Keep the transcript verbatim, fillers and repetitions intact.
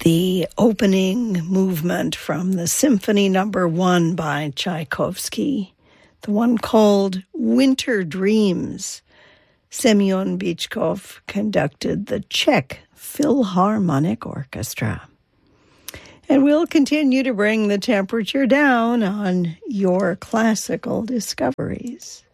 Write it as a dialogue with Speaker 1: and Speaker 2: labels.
Speaker 1: the opening movement from the Symphony Number One by Tchaikovsky, the one called Winter Dreams. Semyon Bychkov conducted the Czech Philharmonic Orchestra. And we'll continue to bring the temperature down on your classical discoveries.